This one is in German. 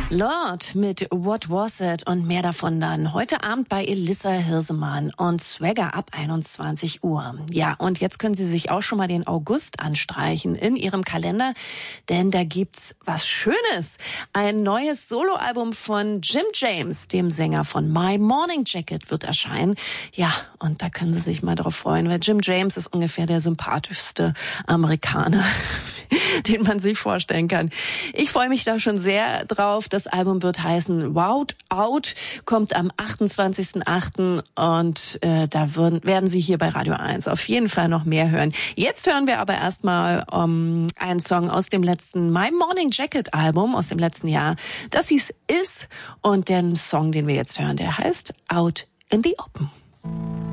Lord mit What Was It und mehr davon dann heute Abend bei Elissa Hirsemann und Swagger ab 21 Uhr. Ja, und jetzt können Sie sich auch schon mal den August anstreichen in Ihrem Kalender, denn da gibt's was Schönes. Ein neues Soloalbum von Jim James, dem Sänger von My Morning Jacket, wird erscheinen. Ja, und da können Sie sich mal drauf freuen, weil Jim James ist ungefähr der sympathischste Amerikaner, den man sich vorstellen kann. Ich freue mich da schon sehr drauf. Das Album wird heißen Wout Out, kommt am 28.08. und da werden Sie hier bei Radio 1 auf jeden Fall noch mehr hören. Jetzt hören wir aber erstmal einen Song aus dem letzten My Morning Jacket Album aus dem letzten Jahr. Das hieß Is und den Song, den wir jetzt hören, der heißt Out in the Open.